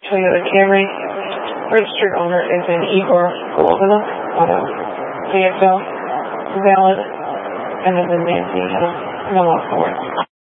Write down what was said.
Toyota Camry. Registered owner is an Igor Golovina. Auto. VXL. Valid. And then Nancy. Memo forward.